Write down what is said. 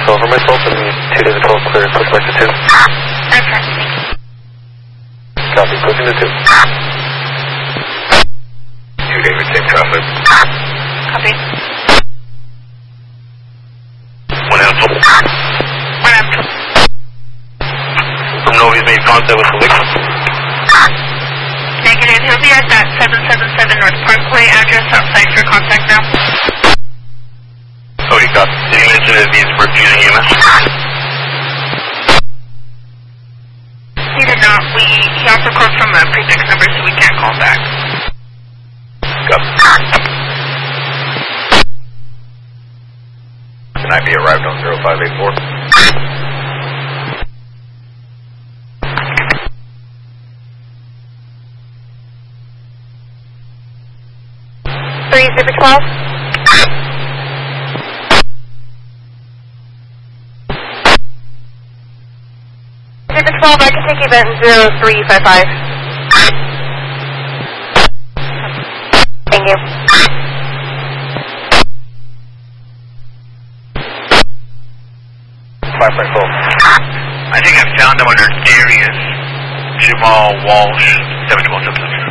over myself and 2 to the 12 clear, push back to 2. Copy, pushing to 2. 2 David, same traffic. Copy. 1 Amstel. 1 Amstel. From Novi's made contact with Felix. Negative, he'll be at that 777 North Parkway address outside for contact now. Oh, you got it. Did you mention that he's refusing EMS? He did not. He also called from a prefix number, so we can't call back. Got it. Can I be arrived on 0584? Zipper 12. Zipper 12, I can take event 0355. Thank you. 5.4. I think I found him under Darius Jamal Walsh, 71277.